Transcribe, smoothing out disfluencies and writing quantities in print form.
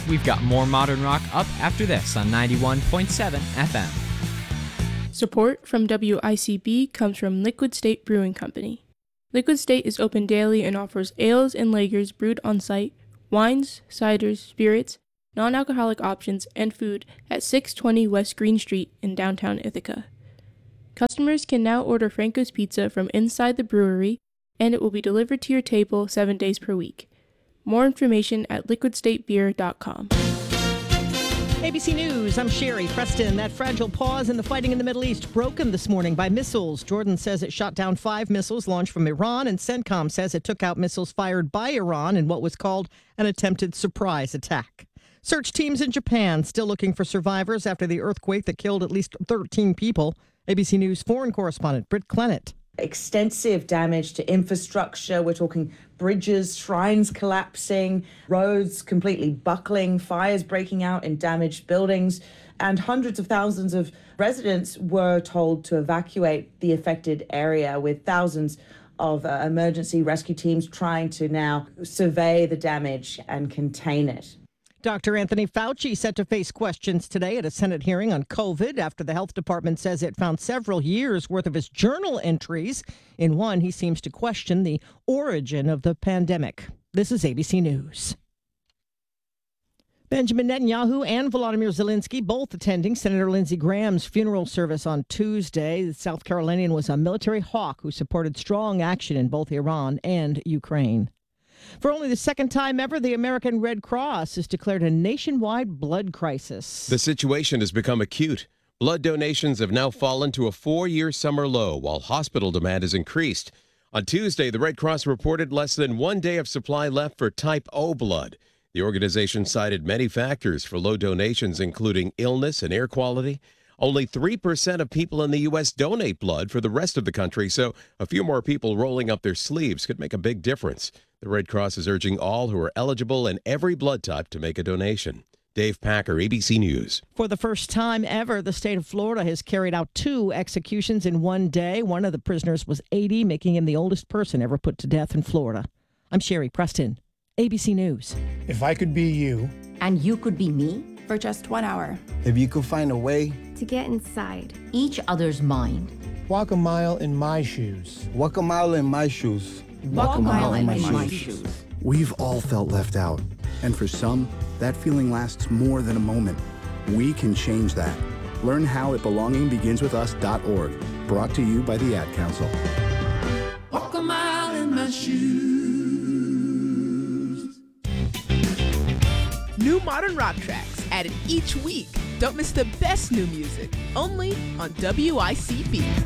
We've got more modern rock up after this on 91.7 FM. Support from WICB comes from Liquid State Brewing Company. Liquid State is open daily and offers ales and lagers brewed on site, wines, ciders, spirits, non-alcoholic options, and food at 620 West Green Street in downtown Ithaca. Customers can now order Franco's Pizza from inside the brewery, and it will be delivered to your table 7 days per week. More information at liquidstatebeer.com. ABC News, I'm Sherry Preston. That fragile pause in the fighting in the Middle East broken this morning by missiles. Jordan says it shot down 5 missiles launched from Iran, and CENTCOM says it took out missiles fired by Iran in what was called an attempted surprise attack. Search teams in Japan still looking for survivors after the earthquake that killed at least 13 people. ABC News foreign correspondent Britt Clennett. Extensive damage to infrastructure. We're talking bridges, shrines collapsing, roads completely buckling, fires breaking out in damaged buildings, and hundreds of thousands of residents were told to evacuate the affected area, with thousands of emergency rescue teams trying to now survey the damage and contain it. Dr. Anthony Fauci set to face questions today at a Senate hearing on COVID after the health department says it found several years' worth of his journal entries. In one, he seems to question the origin of the pandemic. This is ABC News. Benjamin Netanyahu and Volodymyr Zelensky both attending Senator Lindsey Graham's funeral service on Tuesday. The South Carolinian was a military hawk who supported strong action in both Iran and Ukraine. For only the second time ever, the American Red Cross has declared a nationwide blood crisis. The situation has become acute. Blood donations have now fallen to a 4-year summer low, while hospital demand has increased. On Tuesday, the Red Cross reported less than 1 day of supply left for type O blood. The organization cited many factors for low donations, including illness and air quality. Only 3% of people in the U.S. donate blood for the rest of the country, so a few more people rolling up their sleeves could make a big difference. The Red Cross is urging all who are eligible in every blood type to make a donation. Dave Packer, ABC News. For the first time ever, the state of Florida has carried out 2 executions in one day. One of the prisoners was 80, making him the oldest person ever put to death in Florida. I'm Sherry Preston, ABC News. If I could be you. And you could be me. For just 1 hour. If you could find a way. To get inside. Each other's mind. Walk a mile in my shoes. Walk a mile in my shoes. Walk a mile in my shoes. We've all felt left out. And for some, that feeling lasts more than a moment. We can change that. Learn how at belongingbeginswithus.org. Brought to you by the Ad Council. Walk a mile in my shoes. New modern rock tracks added each week. Don't miss the best new music, only on WICB.